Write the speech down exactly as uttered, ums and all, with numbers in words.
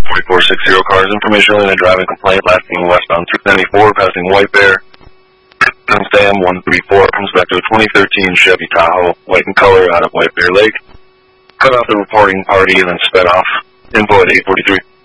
forty-four sixty cars, information on a driving complaint last seen westbound two ninety-four, passing White Bear. Sam one three four comes back to a twenty thirteen Chevy Tahoe, white in color, out of White Bear Lake. Cut off the reporting party and then sped off. Info at eight forty-three.